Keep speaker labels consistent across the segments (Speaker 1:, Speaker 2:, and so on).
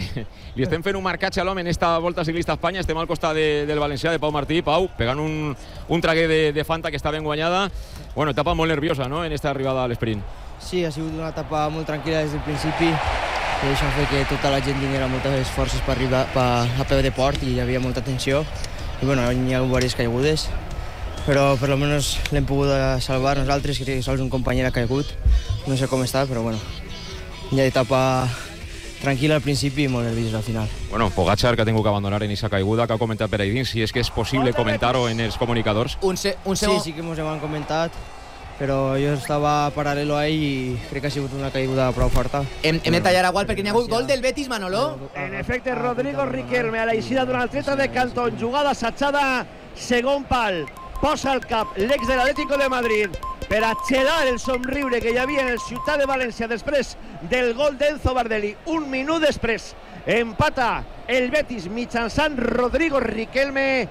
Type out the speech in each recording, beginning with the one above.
Speaker 1: li estem fent un marcatge a l'home en esta Volta Ciclista a Espanya. Estem al costat del valencià, de Pau Martí. Pau, pegant un traguer de Fanta que està ben guanyada. Bueno, etapa molt nerviosa, no?, en esta arribada a l'esprint.
Speaker 2: Sí, ha sigut una etapa molt tranquil·la des del principi, i això ha fet que tota la gent tinguera moltes forces per arribar a peu de port i hi havia molta tensió. I bueno, hi ha diverses caigudes, però per almenys l'hem pogut salvar nosaltres, que sols un company ha caigut. No sé com està, però bueno, hi ha etapa tranquil·la al principi i molt nerviós al final.
Speaker 1: Bueno, Pogačar, que ha tingut que abandonar en esa caiguda, que ha comentat per ahí, si és que és possible comentar-ho en els comunicadors.
Speaker 2: Sí que ens ho han comentat, però jo estava paral·lelo a ell i crec que ha sigut una caiguda prou forta.
Speaker 3: Hem de tallar a Gual perquè n'hi ha hagut gol del Betis, Manolo.
Speaker 4: En efecte, Rodrigo Riquelme a l'eixida d'un atleta de Cantón, jugada assetjada, segon pal, posa al cap l'ex de l'Atlético de Madrid per a xelar el somriure que hi havia en el Ciutat de València després del gol d'Enzo Bardelli. Un minut després empata el Betis mitjançant Rodrigo Riquelme.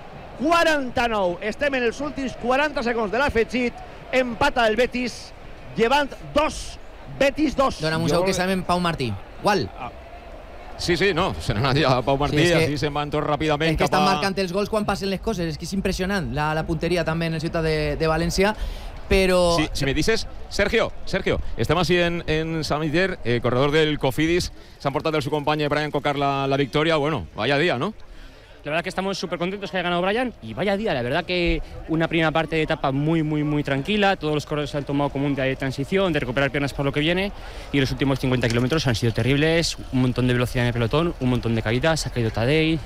Speaker 4: 49, estem en els últims 40 segons de l'afegit. Empata el Betis, llevant 2, Betis 2.
Speaker 3: Dóna'm un segon que sabem Pau Martí. Gual.
Speaker 1: Sí, no, se n'ha anat ja Pau Martí, sí, així se'n van tots ràpidament.
Speaker 3: És que estan marcant els gols quan passen les coses, és que és impressionant la punteria també en el Ciutat de València. Pero...
Speaker 1: Sí, si me dices, Sergio, estem així en Sant Miguel, corredor del Cofidis, s'han portat el su company Brian Cocar la victòria. Bueno, vaya día, ¿no?
Speaker 5: La verdad que estamos súper contentos que haya ganado Brian y vaya día, la verdad que una primera parte de etapa muy tranquila, todos los corredores han tomado como un día de transición, de recuperar piernas para lo que viene, y los últimos 50 kilómetros han sido terribles, un montón de velocidad en el pelotón, un montón de caídas, ha caído Tadej,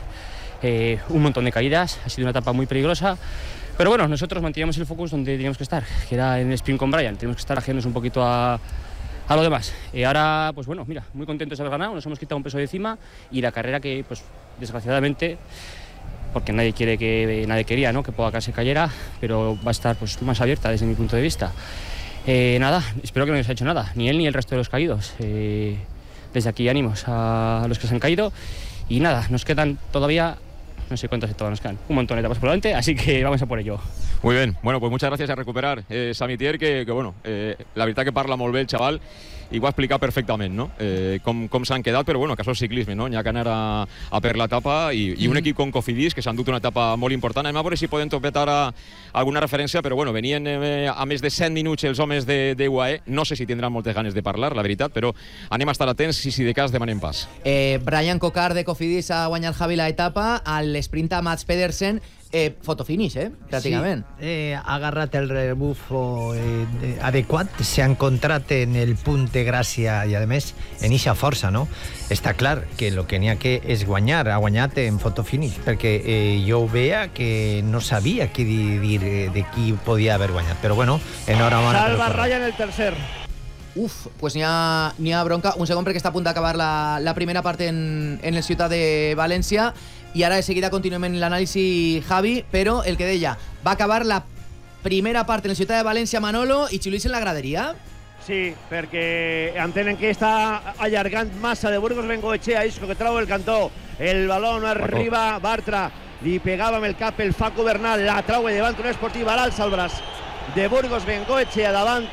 Speaker 5: un montón de caídas, ha sido una etapa muy peligrosa. Pero bueno, nosotros manteníamos el focus donde teníamos que estar, que era en el sprint con Brian. Tenemos que estar ajenos un poquito a lo demás. Y ahora, pues bueno, mira, muy contentos de haber ganado, nos hemos quitado un peso de encima y la carrera que, pues desgraciadamente, porque nadie quería, ¿no?, que Pogačar se cayera, pero va a estar pues más abierta desde mi punto de vista. Nada, espero que no les haya hecho nada, ni él ni el resto de los caídos. Desde aquí ánimos a los que se han caído y nada, nos quedan todavía... No sé cuántas etapas nos quedan, un montón de etapas por delante, así que vamos a por ello.
Speaker 1: Muy bien, bueno, pues muchas gracias a recuperar Samitier, que bueno, la veritat que parla molt bé el xaval i ho ha explicat perfectament, no? Com s'han quedat, però bueno, que això és ciclisme, no? N'hi ha que anar a per l'etapa i un equip com Cofidis, que s'han dut una etapa molt important. Anem a veure si podem topetar alguna referència, però bueno, venien a més de 100 minuts els homes de UAE, no sé si tindran moltes ganes de parlar, la veritat, però anem a estar atents i si de cas demanem pas.
Speaker 3: Brian Cocar de Cofidis ha guanyat Javi la etapa, al sprint a Mats Pedersen, fotofinish, pràcticament.
Speaker 6: Sí, ha agarrat el rebufo adequat, s'ha encontrat en el punt de gràcia i, a més, en eixa força, no? Està clar que el que n'hi ha que és guanyar, ha guanyat en fotofinish, perquè jo veia que no sabia què dir de qui podia haver guanyat, però bueno, enhorabona.
Speaker 4: Salva Ryan el tercer.
Speaker 3: Pues n'hi ha bronca. Un segon perquè està a punt d'acabar la primera part en el Ciutat de València i ara de seguida continuem en l'anàlisi, Javi, però el que deia, va acabar la primera part en el Ciutat de València, Manolo, i Xiluís en la graderia.
Speaker 4: Sí, perquè entenen que està allargant massa de Burgos Bengoechea, Isco que trau el cantó, el balón arriba, Bartra, li pegava amb el cap el Facu Bernal, la trau davant una esportiva, l'alça el braç de Burgos Bengoechea davant,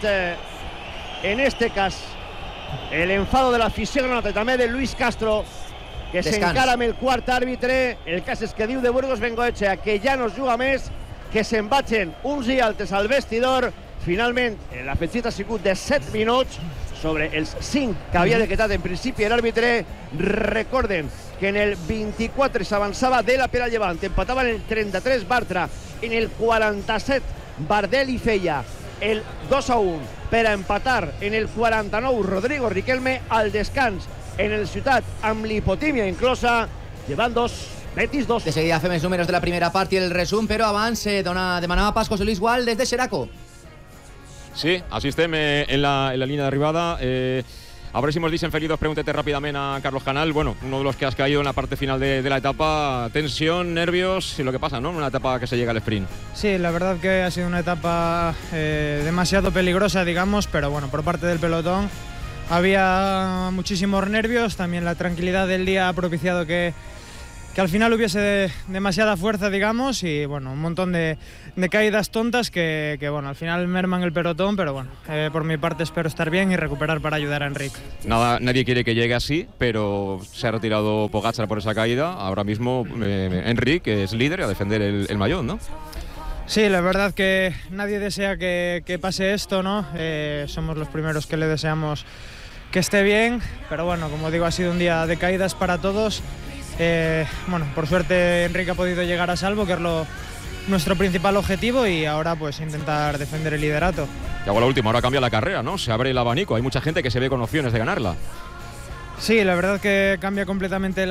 Speaker 4: en este cas, l'enfado de l'afició granota, també de Luis Castro, que s'encara amb el quart àrbitre. El cas és que diu de Burgos Bengoechea que ja no es juga més, que se'n vagin uns i altres al vestidor. Finalment, l'afegit ha sigut de 7 minuts sobre els 5 que havia decretat en principi l'àrbitre. Recorden que en el 24 s'avançava de la per a Llevant, empatava en el 33 Bartra, en el 47 Bardelli feia el 2-1 per a empatar en el 49 Rodrigo Riquelme. Al descans en el Ciutat amb l'hipotímia inclosa, llevant 2, Betis 2.
Speaker 3: De seguida fem els números de la primera part i el resum, però abans demanava pas José Luis Gual des de Xeraco.
Speaker 1: Sí, així estem en la línia d'arribada. A ver si hemos diferido, pregúntate rápidamente a Carlos Canal. Bueno, uno de los que has caído en la parte final de la etapa. Tensión, nervios y lo que pasa, ¿no? Una etapa que se llega al sprint.
Speaker 7: Sí, la verdad que ha sido una etapa demasiado peligrosa, digamos, pero bueno, por parte del pelotón había muchísimos nervios. También la tranquilidad del día ha propiciado que al final hubiese demasiada fuerza, digamos, y bueno, un montón de caídas tontas que bueno, al final merman el pelotón, pero bueno, por mi parte espero estar bien y recuperar para ayudar a Enric.
Speaker 1: Nadie quiere que llegue así, pero se ha retirado Pogačar por esa caída. Ahora mismo Enric es líder a defender el maillot, ¿no?
Speaker 7: Sí, la verdad que nadie desea que pase esto, ¿no? Somos los primeros que le deseamos que esté bien, pero bueno, como digo, ha sido un día de caídas para todos. Bueno, por suerte Enric ha podido llegar a salvo, que es nuestro principal objetivo, y ahora pues intentar defender el liderato.
Speaker 1: Y hago la última, ahora cambia la carrera, ¿no? Se abre el abanico, hay mucha gente que se ve con opciones de ganarla.
Speaker 7: Sí, la verdad que cambia completamente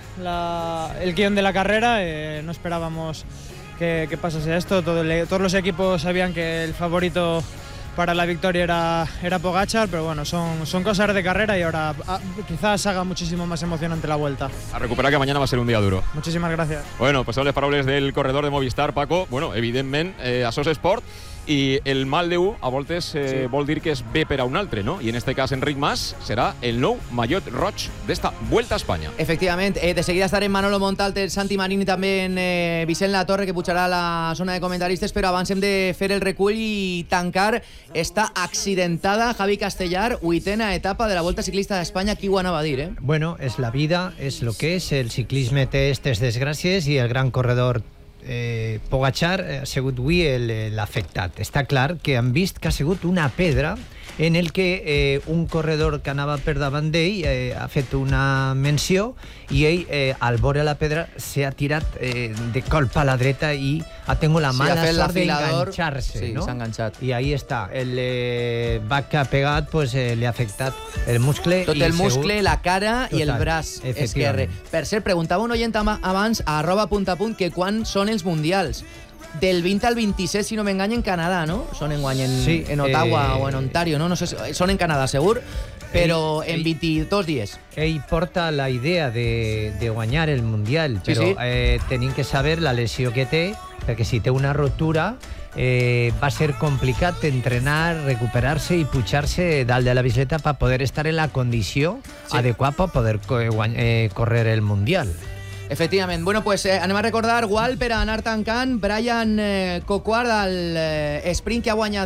Speaker 7: el guión de la carrera. No esperábamos que pasase esto. Todos los equipos sabían que el favorito para la victoria era Pogačar, pero bueno, son cosas de carrera y ahora quizás haga muchísimo más emocionante la vuelta.
Speaker 1: A recuperar, que mañana va a ser un día duro.
Speaker 7: Muchísimas gracias.
Speaker 1: Bueno, pues son les paraules del corredor de Movistar, Paco. Bueno, evidentment, a SOS Sport, i el mal de a voltes vol dir que és bé per a un altre, no? I en este cas Enric Mas serà el nou maillot roig d'esta Vuelta a Espanya.
Speaker 3: Efectivament, de seguida estarem Manolo Montalter, Santi Marín i també en Vicent Latorre, que pujarà a la zona de comentaristes, però abans hem de fer el recull i tancar esta accidentada Javi Castellar, 8ª etapa de la Volta Ciclista d'Espanya. Qui ho anava a dir,
Speaker 6: Bueno, es la vida, es lo que es, el ciclisme té estes desgràcies i el gran corredor Pogačar ha sigut avui l'afectat. Està clar que han vist que ha sigut una pedra en el que un corredor que anava per davant d'ell ha fet una menció i ell, al veure la pedra, s'ha tirat de colp a la dreta i ha tingut la mala sort d'enganxar-se.
Speaker 3: Sí,
Speaker 6: no?
Speaker 3: s'ha enganxat.
Speaker 6: I ahí està. El bac que ha pegat pues, li ha afectat el muscle.
Speaker 3: Tot el muscle, la cara i el braç esquerre. Per cert, preguntava un oient abans a @puntapunt que quan són els mundials. Del 20 al 26, si no m'engany, en Canadà, no? Són enguany en Ottawa o en Ontario, no? No sé, són en Canadà, segur, però en 22 dies.
Speaker 6: Ell porta la idea de guanyar el Mundial,
Speaker 3: Sí,
Speaker 6: però
Speaker 3: sí.
Speaker 6: tenim que saber la lesió que té, perquè si té una rotura va ser complicat entrenar, recuperar-se i pujar-se dalt de la bicicleta per poder estar en la condició adequada per poder correr el Mundial.
Speaker 3: Efectivament. Bueno, pues anem a recordar, Gual, per anar tancant, Brian Coquard, el sprint que ha guanyat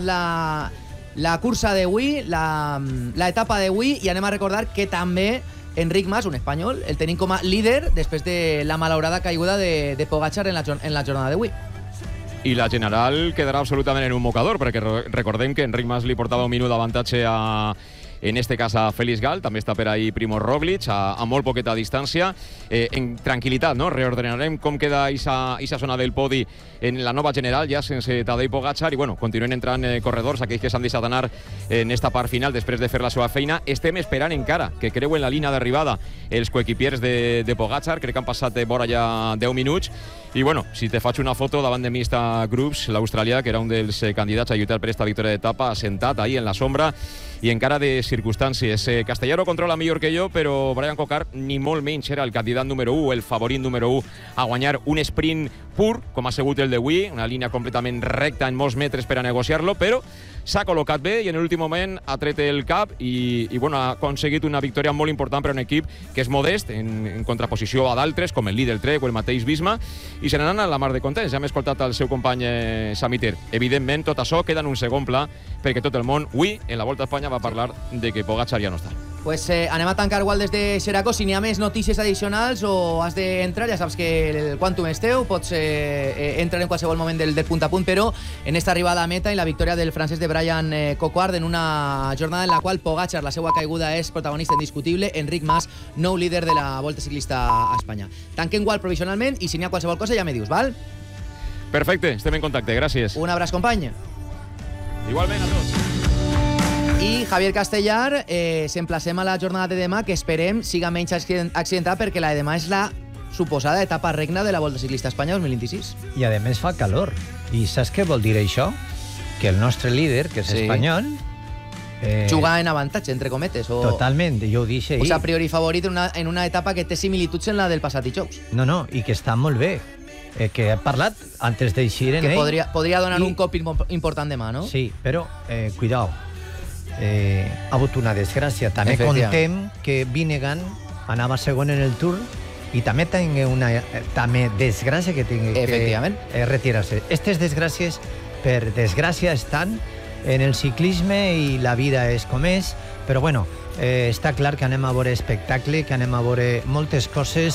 Speaker 3: la cursa d'avui, l'etapa d'avui, i anem a recordar que també Enric Mas, un espanyol, el tenim com a líder després de la malaurada caiguda de Pogačar en la jornada d'avui.
Speaker 1: I la general quedarà absolutament en un mocador, perquè recordem que Enric Mas li portava un minut d'avantatge en este cas a Félix Gall, també està per ahí Primož Roglič, a molt poqueta distància. En tranquil·litat, no? Reordenarem com queda aquesta zona del podi en la nova general, ja sense Tadej Pogačar, i bueno, continuen entrant corredors, aquells que s'han deixat anar en esta part final després de fer la seva feina. Estem esperant encara que creuen la línia d'arribada els coequipiers de Pogačar, crec que han passat vora ja 10 minuts, i bueno, si te faig una foto, davant de mi està Grubbs, l'australià, que era un dels candidats a lluitar per esta victòria d'etapa, assentat ahí en la sombra i encara de circumstàncies. Castellar ho controla millor que jo, però Brian Coquard ni molt menys era el candidat número 1, el favorit número 1 a guanyar un sprint pur, com ha sigut el d'avui, una línia completament recta en molts metres per a negociar-lo, però s'ha col·locat bé i en l'últim moment ha tret el cap i bueno, ha aconseguit una victòria molt important per a un equip que és modest en contraposició a d'altres, com el líder Trek o el mateix Visma, i se n'han a la mar de contents. Ja hem escoltat el seu company Samiter. Evidentment, tot això queda en un segon pla, perquè tot el món, avui, en la Volta a Espanya, va parlar de que Pogačar ja no està.
Speaker 3: Pues anem a tancar igual des de Xeraco. Si n'hi ha més notícies addicionals o has d'entrar, ja saps que el Quantum és teu, pots entrar en qualsevol moment del punt a punt, però en esta arribada a meta i la victòria del francès de Brian Coquard en una jornada en la qual Pogačar, la seva caiguda, és protagonista indiscutible. Enric Mas, nou líder de la Volta Ciclista a Espanya. Tanquem igual provisionalment i si n'hi ha qualsevol cosa ja me dius, val?
Speaker 1: Perfecte, estem en contacte, gràcies.
Speaker 3: Un abraç, company.
Speaker 1: Igualment a tots.
Speaker 3: I Javier Castellar, s'emplacem a la jornada de demà, que esperem siga menys accidentada, perquè la de demà és la suposada etapa regna de la Volta Ciclista a Espanya 2026.
Speaker 6: I a més fa calor. I saps què vol dir això? Que el nostre líder, que és espanyol...
Speaker 3: Juga en avantatge, entre cometes.
Speaker 6: Totalment, jo ho dic ahir.
Speaker 3: O sigui, a priori favorit en una etapa que té similituds en la del passat dijous.
Speaker 6: No, i que està molt bé. Que ha parlat antes d'eixir en ell.
Speaker 3: Que podria donar un cop important demà, no?
Speaker 6: Sí, però cuidao. Ha hagut una desgràcia. També contem que Vinegan anava segon en el Tour i també té una desgràcia que tingui que retirar-se. Aquestes desgràcies, per desgràcia, estan en el ciclisme i la vida és com és, però bueno, està clar que anem a veure espectacle, que anem a veure moltes coses